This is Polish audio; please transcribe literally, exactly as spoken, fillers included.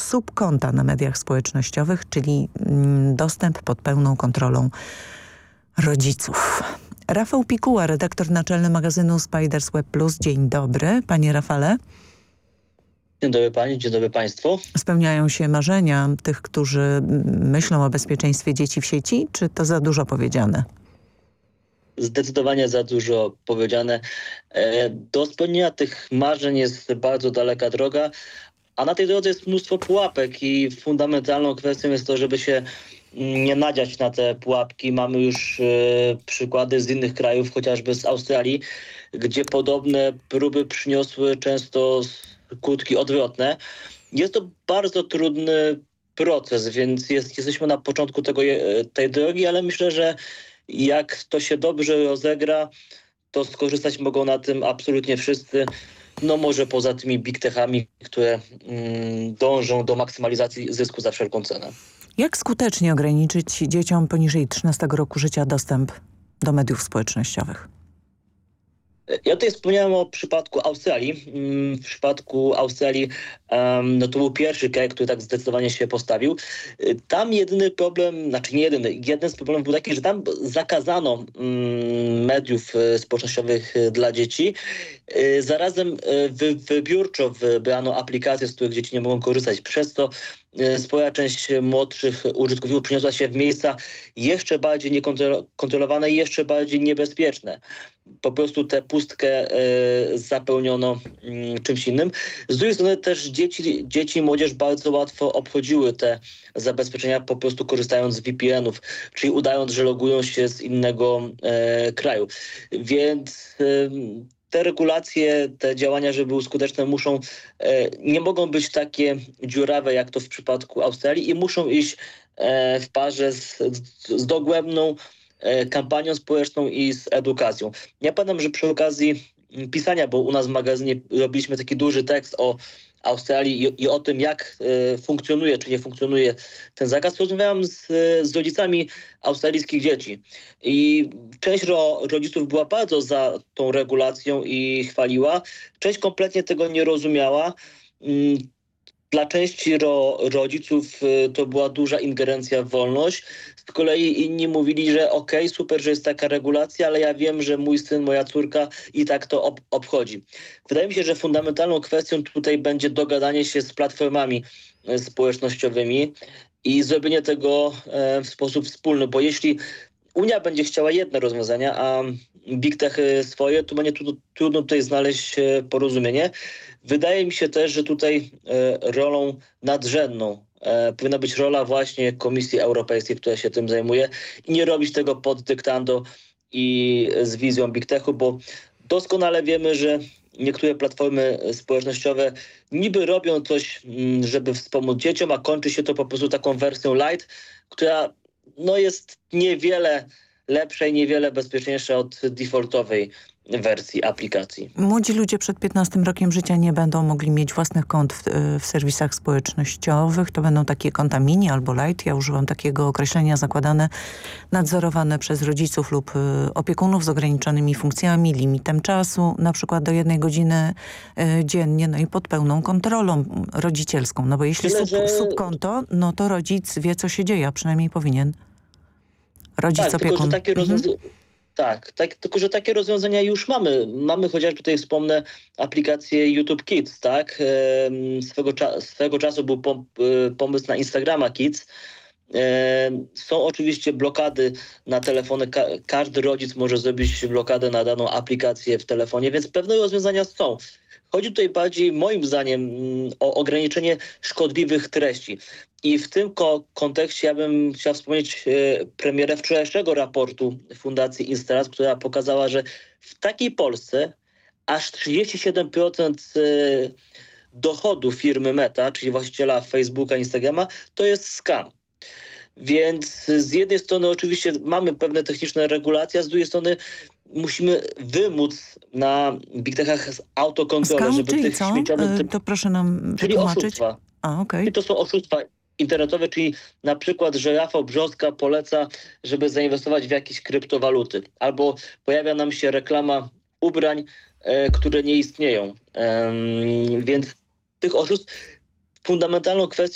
subkonta na mediach społecznościowych, czyli mm, dostęp pod pełną kontrolą rodziców. Rafał Pikuła, redaktor naczelny magazynu Spiders Web Plus. Dzień dobry, panie Rafale. Dzień dobry pani, dzień dobry państwu. Spełniają się marzenia tych, którzy myślą o bezpieczeństwie dzieci w sieci, czy to za dużo powiedziane? Zdecydowanie za dużo powiedziane. Do spełnienia tych marzeń jest bardzo daleka droga, a na tej drodze jest mnóstwo pułapek i fundamentalną kwestią jest to, żeby się nie nadziać na te pułapki. Mamy już e, przykłady z innych krajów, chociażby z Australii, gdzie podobne próby przyniosły często skutki odwrotne. Jest to bardzo trudny proces, więc jest, jesteśmy na początku tego, tej drogi, ale myślę, że jak to się dobrze rozegra, to skorzystać mogą na tym absolutnie wszyscy. No może poza tymi big techami, które mm, dążą do maksymalizacji zysku za wszelką cenę. Jak skutecznie ograniczyć dzieciom poniżej trzynastego roku życia dostęp do mediów społecznościowych? Ja tutaj wspomniałem o przypadku Australii. W przypadku Australii um, no to był pierwszy kraj, który tak zdecydowanie się postawił. Tam jedyny problem, znaczy nie jedyny, jeden z problemów był taki, że tam zakazano um, mediów społecznościowych dla dzieci. Zarazem wy, wybiórczo wybrano aplikacje, z których dzieci nie mogą korzystać. Przez to spora część młodszych użytkowników przeniosła się w miejsca jeszcze bardziej niekontrolowane i jeszcze bardziej niebezpieczne. Po prostu tę pustkę y, zapełniono y, czymś innym. Z drugiej strony też dzieci, dzieci i młodzież bardzo łatwo obchodziły te zabezpieczenia, po prostu korzystając z V P N ów, czyli udając, że logują się z innego y, kraju. Więc y, te regulacje, te działania, żeby były skuteczne, muszą, e, nie mogą być takie dziurawe, jak to w przypadku Australii i muszą iść e, w parze z, z dogłębną e, kampanią społeczną i z edukacją. Ja pamiętam, że przy okazji pisania, bo u nas w magazynie robiliśmy taki duży tekst o Australii i, i o tym, jak e, funkcjonuje, czy nie funkcjonuje ten zakaz, rozmawiałem z, z rodzicami australijskich dzieci. I część ro, rodziców była bardzo za tą regulacją i chwaliła. Część kompletnie tego nie rozumiała. Mm, Dla części ro, rodziców y, to była duża ingerencja w wolność. Z kolei inni mówili, że okej, okay, super, że jest taka regulacja, ale ja wiem, że mój syn, moja córka i tak to ob, obchodzi. Wydaje mi się, że fundamentalną kwestią tutaj będzie dogadanie się z platformami y, społecznościowymi i zrobienie tego y, w sposób wspólny, bo jeśli Unia będzie chciała jedne rozwiązania, a big techy swoje, to będzie tu, trudno tutaj znaleźć porozumienie. Wydaje mi się też, że tutaj e, rolą nadrzędną e, powinna być rola właśnie Komisji Europejskiej, która się tym zajmuje i nie robić tego pod dyktando i z wizją big techu, bo doskonale wiemy, że niektóre platformy społecznościowe niby robią coś, żeby wspomóc dzieciom, a kończy się to po prostu taką wersją light, która no jest niewiele lepsza i niewiele bezpieczniejsza od defaultowej wersji aplikacji. Młodzi ludzie przed piętnastym rokiem życia nie będą mogli mieć własnych kont w, w serwisach społecznościowych. To będą takie konta mini albo light. Ja używam takiego określenia, zakładane, nadzorowane przez rodziców lub y, opiekunów z ograniczonymi funkcjami, limitem czasu, na przykład do jednej godziny y, dziennie, no i pod pełną kontrolą rodzicielską. No bo jeśli Tyle, sub, że... subkonto, no to rodzic wie, co się dzieje, a przynajmniej powinien. Rodzic tak, opiekun. tylko, że takie mhm. rozwiąz- tak, tak, tylko że takie rozwiązania już mamy. Mamy chociażby, tutaj wspomnę, aplikację YouTube Kids, tak? Swego, cza- swego czasu był pom- pomysł na Instagrama Kids. Są oczywiście blokady na telefony. Ka- każdy rodzic może zrobić blokadę na daną aplikację w telefonie, więc pewne rozwiązania są. Chodzi tutaj bardziej, moim zdaniem, o ograniczenie szkodliwych treści. I w tym ko- kontekście ja bym chciał wspomnieć e, premierę wczorajszego raportu Fundacji Instaraz, która pokazała, że w takiej Polsce aż trzydzieści siedem procent e, dochodu firmy Meta, czyli właściciela Facebooka, Instagrama, to jest scam. Więc z jednej strony oczywiście mamy pewne techniczne regulacje, a z drugiej strony musimy wymóc na big techach autokontrolę, Scam, żeby czyli tych co? śmieciowych... Typ... To proszę nam czyli wytłumaczyć. oszustwa. A, okej. I to są oszustwa internetowe, czyli na przykład, że Rafał Brzoska poleca, żeby zainwestować w jakieś kryptowaluty. Albo pojawia nam się reklama ubrań, e, które nie istnieją. Ehm, więc tych oszustw fundamentalną kwestią